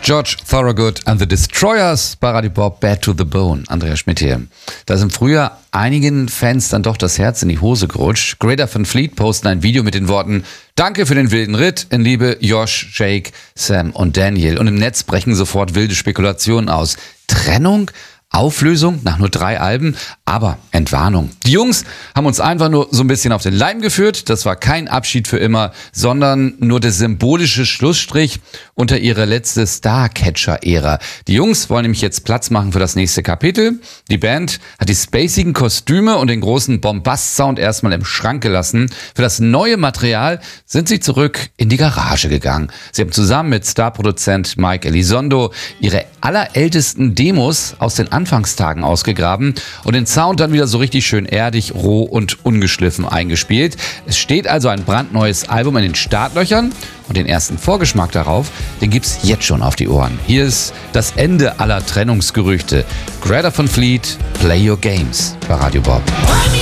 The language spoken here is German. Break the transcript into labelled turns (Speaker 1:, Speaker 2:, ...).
Speaker 1: George Thorogood and the Destroyers bei Radio Bob, Bad to the Bone. Andreas Schmidt hier. Da ist im Frühjahr einigen Fans dann doch das Herz in die Hose gerutscht. Greta Van Fleet posten ein Video mit den Worten: Danke für den wilden Ritt, in Liebe Josh, Jake, Sam und Daniel. Und im Netz brechen sofort wilde Spekulationen aus. Trennung? Auflösung nach nur 3 Alben, aber Entwarnung. Die Jungs haben uns einfach nur so ein bisschen auf den Leim geführt. Das war kein Abschied für immer, sondern nur der symbolische Schlussstrich unter ihre letzte Starcatcher-Ära. Die Jungs wollen nämlich jetzt Platz machen für das nächste Kapitel. Die Band hat die spacigen Kostüme und den großen Bombast-Sound erstmal im Schrank gelassen. Für das neue Material sind sie zurück in die Garage gegangen. Sie haben zusammen mit Starproduzent Mike Elizondo ihre allerältesten Demos aus den Anfangstagen ausgegraben und den Sound dann wieder so richtig schön erdig, roh und ungeschliffen eingespielt. Es steht also ein brandneues Album in den Startlöchern und den ersten Vorgeschmack darauf, den gibt's jetzt schon auf die Ohren. Hier ist das Ende aller Trennungsgerüchte. Greta Van Fleet, Play Your Games bei Radio Bob.